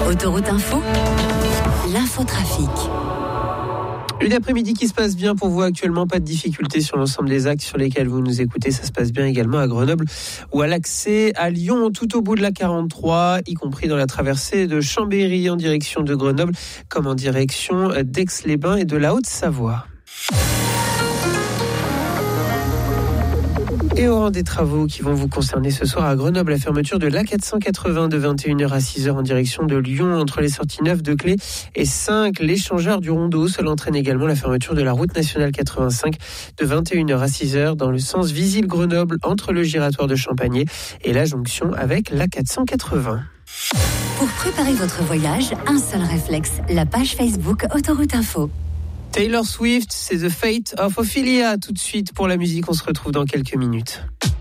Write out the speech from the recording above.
Autoroute Info, l'infotrafic. Une après-midi qui se passe bien pour vous actuellement, pas de difficultés sur l'ensemble des axes sur lesquels vous nous écoutez. Ça se passe bien également à Grenoble ou à l'accès à Lyon, tout au bout de la 43, y compris dans la traversée de Chambéry en direction de Grenoble, comme en direction d'Aix-les-Bains et de la Haute-Savoie. Et au rang des travaux qui vont vous concerner ce soir à Grenoble, la fermeture de l'A480 de 21h à 6h en direction de Lyon entre les sorties 9 de Clé et 5, l'échangeur du Rondeau. Cela entraîne également la fermeture de la route nationale 85 de 21h à 6h dans le sens Visil-Grenoble entre le giratoire de Champagné et la jonction avec l'A480. Pour préparer votre voyage, un seul réflexe, la page Facebook Autoroute Info. Taylor Swift, c'est The Fate of Ophelia. Tout de suite pour la musique, on se retrouve dans quelques minutes.